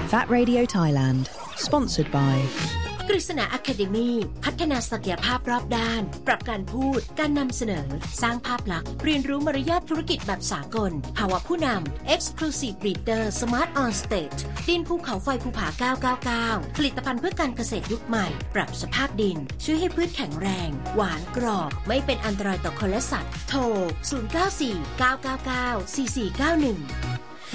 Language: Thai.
VAT Radio Thailand Sponsored by กฤษณา Academy พัฒนาศักยภาพรอบด้านปรับการพูดการนำเสนอสร้างภาพลักษณ์เรียนรู้มารยาทธุรกิจแบบสากลภาวะผู้นำ Exclusive Leader Smart on Stage ดินภูเขาไฟภูผา999ผลิตภัณฑ์เพื่อการเกษตรยุคใหม่ปรับสภาพดินช่วยให้พืชแข็งแรงหวานกรอบไม่เป็นอันตรายต่อคนและสัตว์โทร0949994491